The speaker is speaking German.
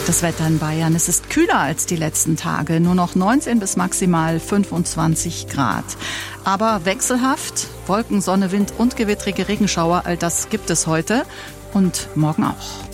Das Wetter in Bayern. Es ist kühler als die letzten Tage. Nur noch 19 bis maximal 25 Grad. Aber wechselhaft. Wolken, Sonne, Wind und gewittrige Regenschauer. All das gibt es heute und morgen auch.